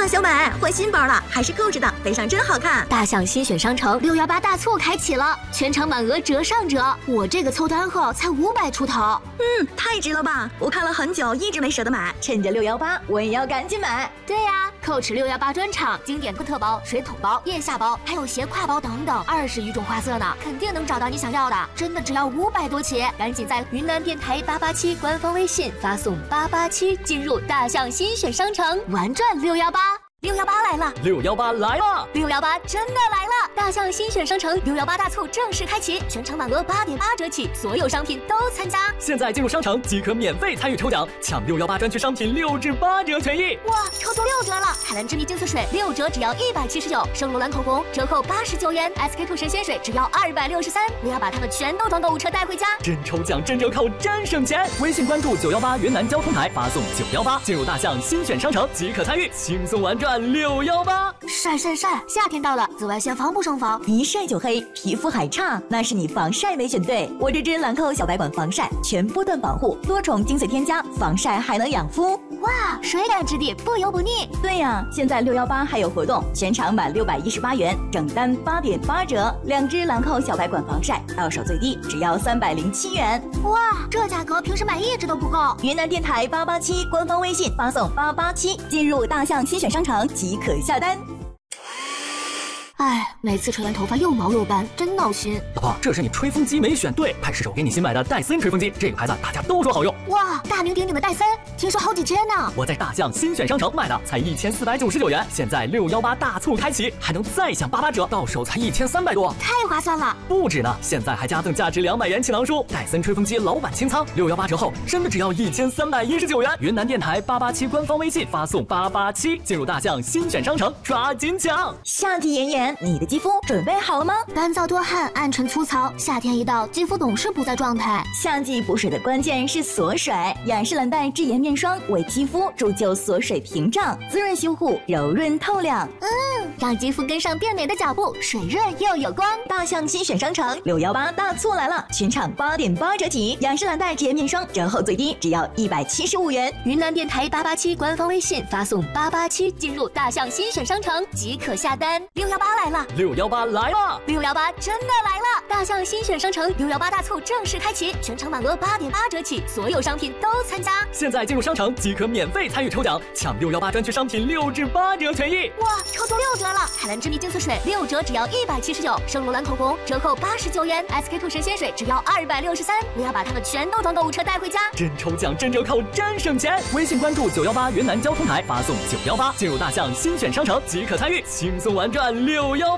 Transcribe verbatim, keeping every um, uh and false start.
哇，小美换新包了，还是购置的，背上真好看。 大象新选商城六幺八大促开启了，全场满额折上折。我这个凑单后才五百出头， 嗯，太值了吧！我看了很久，一直没舍得买，趁着六幺八，我也要赶紧买。 对呀、啊，蔻驰六幺八专场，经典特包、水桶包、腋下包，还有斜挎包等等，二十余种花色呢，肯定能找到你想要的。真的只要五百多起，赶紧在云南电台八八七官方微信发送八八七，进入大象新选商城，玩转六幺八。六幺八来了， 六幺八来了， 六幺八真的来了！大象新选商城六幺八大促正式开启，全场满额八点八折起，所有商品都参加。 现在进入商城即可免费参与抽奖，抢六幺八专区商品六至八折权益。 哇，超出六折了！海蓝之谜净色水六折只要一百七十九，圣罗兰口红折扣八十九元 ，S K two 神仙水只要二百六十三。我要把它们全都装购物车带回家， 真抽奖真折扣真省钱！微信关注九幺八云南交通台，发送九幺八进入大象新选商城即可参与，轻松玩转六幺八。 晒晒晒！夏天到了，紫外线防不胜防， 一晒就黑，皮肤还差，那是你防晒没选对。我这支兰蔻小白管防晒全波段保护，多重精粹添加，防晒还能养肤。 哇，水感质地，不油不腻。 对呀、啊，现在六幺八还有活动，全场满六百一十八元，整单八点八折，两支兰蔻小白管防晒到手最低只要三百零七元。 哇，这价格平时买一支都不够。 云南电台八八七官方微信发送八八七，进入大象新选商城即可下单。 哎，每次吹完头发又毛又干，真闹心。 老婆，这是你吹风机没选对，快试试我给你新买的戴森吹风机，这个牌子大家都说好用。 哇，大名鼎鼎的戴森，听说好几千呢。 我在大象新选商城买的，才一千四百九十九元，现在六幺八大促开启，还能再享八八折，到手才一千三百多， 太划算了。 不止呢，现在还加赠价值两百元锦囊书，戴森吹风机老板清仓，六幺八折后真的只要一千三百一十九元。云南电台八八七官方微信发送八八七，进入大象新选商城，抓紧抢！ 夏季炎炎，你的肌肤准备好了吗？ 干燥多汗，暗沉粗糙，夏天一到，肌肤总是不在状态。 夏季补水的关键是锁水，雅诗兰黛智妍面霜为肌肤铸就锁水屏障，滋润修护，柔润透亮。 嗯，让肌肤跟上变美的脚步，水润又有光。 大象新选商城六幺八大促来了，全场八点八折起，雅诗兰黛智妍面霜折后最低只要一百七十五元。 云南电台八八七官方微信发送八八七，进入大象新选商城即可下单。六幺八来了， 六幺八来了， 六幺八真的来了！大象新选商城六幺八大促正式开启，全场满额八点八折起，所有商品都参加。 现在进入商城即可免费参与抽奖，抢六幺八专区商品六至八折权益。 哇，超出六折了！海蓝之谜净色水六折只要一百七十九，圣罗兰口红折扣八十九元 ，S K two 神仙水只要二百六十三。我要把它们全都装购物车带回家， 真抽奖真折扣真省钱！微信关注九幺八云南交通台，发送九幺八进入大象新选商城即可参与，轻松玩转六幺。